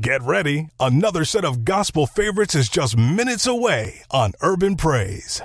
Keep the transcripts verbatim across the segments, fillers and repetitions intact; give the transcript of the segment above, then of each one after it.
Get ready. Another set of gospel favorites is just minutes away on Urban Praise.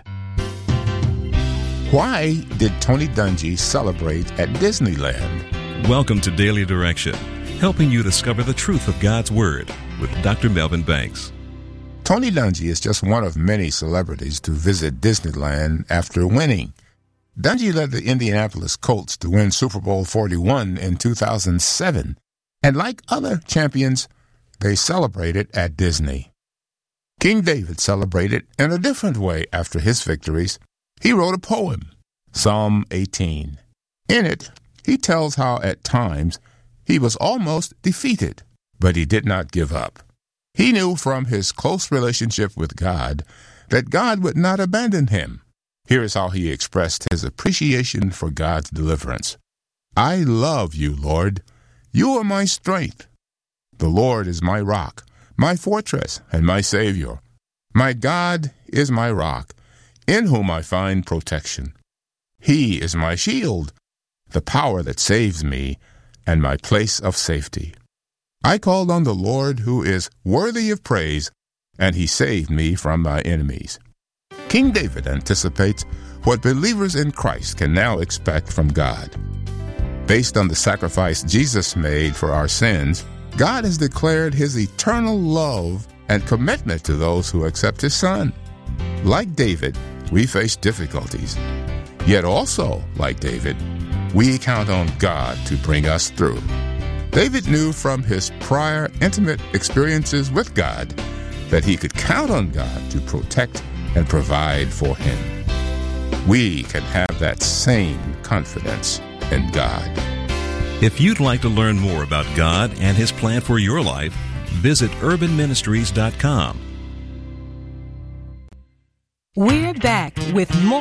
Why did Tony Dungy celebrate at Disneyland? Welcome to Daily Direction, helping you discover the truth of God's Word with Doctor Melvin Banks. Tony Dungy is just one of many celebrities to visit Disneyland after winning. Dungy led the Indianapolis Colts to win Super Bowl forty-one in two thousand seven, and like other champions, they celebrated at Disney. King David celebrated in a different way after his victories. He wrote a poem, Psalm eighteen. In it, he tells how at times he was almost defeated, but he did not give up. He knew from his close relationship with God that God would not abandon him. Here is how he expressed his appreciation for God's deliverance. I love you, Lord. You are my strength. The Lord is my rock, my fortress, and my Savior. My God is my rock, in whom I find protection. He is my shield, the power that saves me, and my place of safety. I called on the Lord, who is worthy of praise, and he saved me from my enemies. King David anticipates what believers in Christ can now expect from God. Based on the sacrifice Jesus made for our sins, God has declared his eternal love and commitment to those who accept his Son. Like David, we face difficulties. Yet also, like David, we count on God to bring us through. David knew from his prior intimate experiences with God that he could count on God to protect and provide for him. We can have that same confidence in God. If you'd like to learn more about God and his plan for your life, visit urban ministries dot com. We're back with more